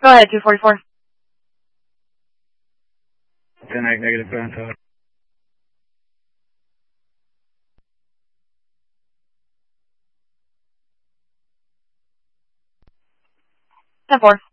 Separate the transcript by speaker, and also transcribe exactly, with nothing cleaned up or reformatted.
Speaker 1: Go ahead, two forty-four.
Speaker 2: ten negative, go ahead.
Speaker 1: ten four.